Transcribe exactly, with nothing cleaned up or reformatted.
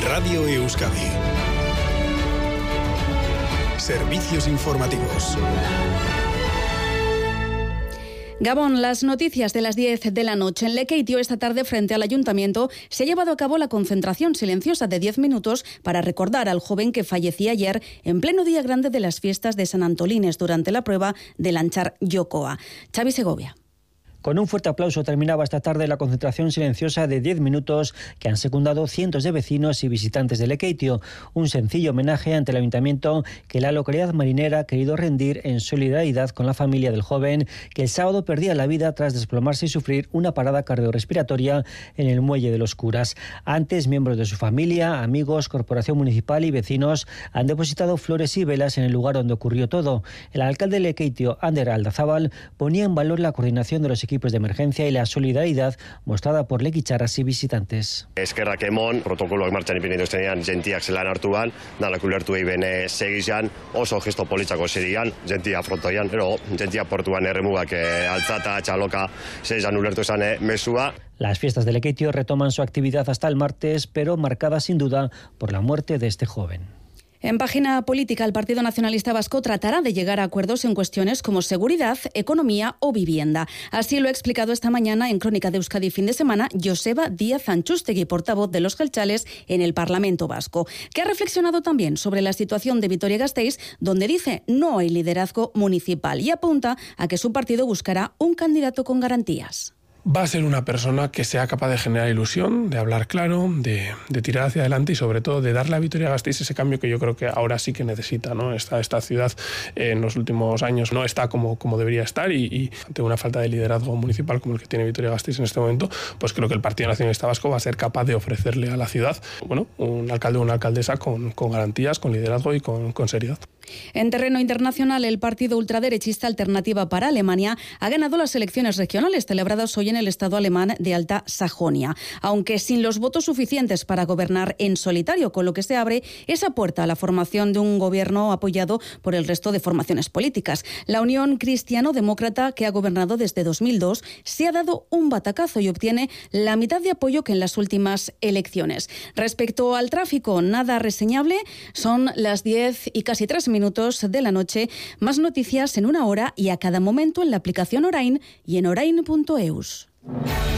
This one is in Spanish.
Radio Euskadi. Servicios informativos. Gabón, las noticias de las diez de la noche. En Lekeitio, esta tarde, frente al Ayuntamiento, se ha llevado a cabo la concentración silenciosa de diez minutos para recordar al joven que fallecía ayer en pleno día grande de las fiestas de San Antolines durante la prueba de lanchar Yokoa. Xavi Segovia. Con un fuerte aplauso terminaba esta tarde la concentración silenciosa de diez minutos que han secundado cientos de vecinos y visitantes de Lekeitio. Un sencillo homenaje ante el ayuntamiento que la localidad marinera ha querido rendir en solidaridad con la familia del joven que el sábado perdía la vida tras desplomarse y sufrir una parada cardiorrespiratoria en el muelle de los Curas. Antes, miembros de su familia, amigos, corporación municipal y vecinos han depositado flores y velas en el lugar donde ocurrió todo. El alcalde de Lekeitio, Ander Aldazábal, ponía en valor la coordinación de los equipos de emergencia y la solidaridad mostrada por lekitxarras y visitantes. Eskerrak emon, protokoloak martxan ipini dituztenean, gentiak zelan hartuan, danak ulertu egin segizan, oso gesto politzako zerian, gentia frontoian, ero gentia portuan erremugak altzata, txaloka, zeizan ulertu esan mesua. Las fiestas de Lekeitio retoman su actividad hasta el martes, pero marcadas sin duda por la muerte de este joven. En página política, el Partido Nacionalista Vasco tratará de llegar a acuerdos en cuestiones como seguridad, economía o vivienda. Así lo ha explicado esta mañana en Crónica de Euskadi fin de semana Joseba Díaz Antxustegi, portavoz de los jeltzales en el Parlamento Vasco, que ha reflexionado también sobre la situación de Vitoria-Gasteiz, donde dice no hay liderazgo municipal y apunta a que su partido buscará un candidato con garantías. Va a ser una persona que sea capaz de generar ilusión, de hablar claro, de, de tirar hacia adelante y sobre todo de darle a Vitoria-Gasteiz ese cambio que yo creo que ahora sí que necesita, ¿no? Esta, esta ciudad eh, en los últimos años no está como, como debería estar y, y ante una falta de liderazgo municipal como el que tiene Vitoria-Gasteiz en este momento, pues creo que el Partido Nacionalista Vasco va a ser capaz de ofrecerle a la ciudad, bueno, un alcalde o una alcaldesa con, con garantías, con liderazgo y con, con seriedad. En terreno internacional, el partido ultraderechista Alternativa para Alemania ha ganado las elecciones regionales celebradas hoy en el estado alemán de Alta Sajonia, aunque sin los votos suficientes para gobernar en solitario, con lo que se abre esa puerta a la formación de un gobierno apoyado por el resto de formaciones políticas. La Unión Cristiano-Demócrata, que ha gobernado desde dos mil dos, se ha dado un batacazo y obtiene la mitad de apoyo que en las últimas elecciones. Respecto al tráfico, nada reseñable. Son las diez y casi tres minutos de la noche. Más noticias en una hora y a cada momento en la aplicación Orain y en orain punto eus.